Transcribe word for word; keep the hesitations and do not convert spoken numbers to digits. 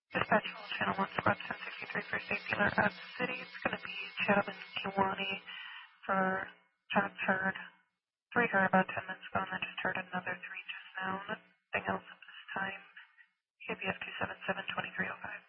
Dispatch full channel one, squad ten sixty-three, first aid dealer at the city. It's going to be Chubb and Kiwani for shots heard. Three heard about ten minutes ago, and then just heard another three just now. Nothing else at this time. K B F two seven seven, two three oh five.